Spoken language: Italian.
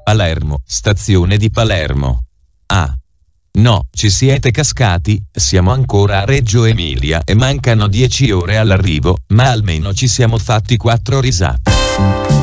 Palermo, stazione di Palermo. Ah. No, ci siete cascati, siamo ancora a Reggio Emilia e mancano 10 ore all'arrivo, ma almeno ci siamo fatti 4 risate.